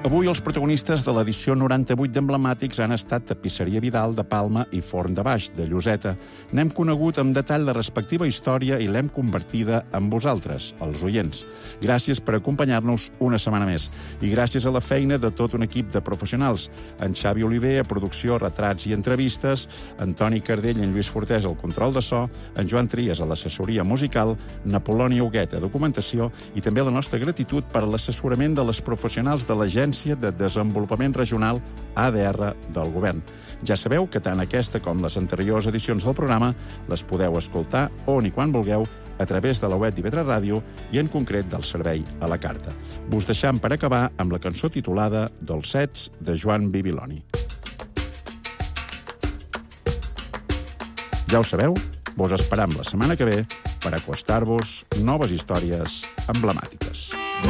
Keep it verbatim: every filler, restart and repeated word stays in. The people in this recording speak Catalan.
Avui els protagonistes de l'edició noranta-vuit d'Emblemàtics han estat Tapisseria Vidal de Palma i Forn de Baix de Lloseta. N'hem conegut amb detall la respectiva història i l'hem convertida en vosaltres, els oients. Gràcies per acompanyar-nos una setmana més. I gràcies a la feina de tot un equip de professionals. En Xavi Oliver, a producció, retrats i entrevistes, Antoni Cardell i en Lluís Fortés al control de so, en Joan Trias a l'assessoria musical, Napoloni Huguet a documentació i també la nostra gratitud per l'assessorament de les professionals de l'Agència de Desenvolupament Regional A D R del Govern. Ja sabeu que tant aquesta com les anteriors edicions del programa les podeu escoltar on i quan vulgueu a través de la web d'I V tres Ràdio i en concret del servei a la carta. Vos deixam per acabar amb la cançó titulada Dolcets de Joan Bibiloni. Ja ho sabeu, vos esperam la setmana que ve per acostar-vos noves històries emblemàtiques.